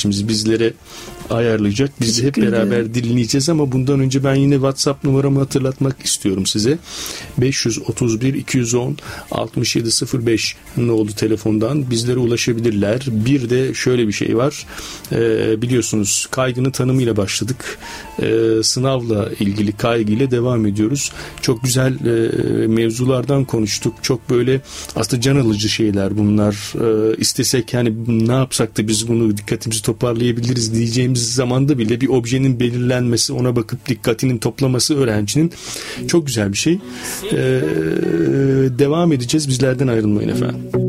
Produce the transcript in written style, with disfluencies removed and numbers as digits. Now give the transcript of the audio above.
kardeşimiz bizlere ayarlayacak. Biz hep beraber dinleyeceğiz ama bundan önce ben yine WhatsApp numaramı hatırlatmak istiyorum size. 531 210 6705 nolu telefondan bizlere ulaşabilirler. Bir de şöyle bir şey var. Biliyorsunuz kaygının tanımıyla başladık. Sınavla ilgili kaygıyla devam ediyoruz. Çok güzel mevzulardan konuştuk. Çok böyle aslında can alıcı şeyler bunlar. İstesek yani ne yapsak da biz bunu dikkatimizi toparlayabiliriz diyeceğimiz zamanda bile bir objenin belirlenmesi, ona bakıp dikkatinin toplaması öğrencinin çok güzel bir şey. Devam edeceğiz. Bizlerden ayrılmayın efendim.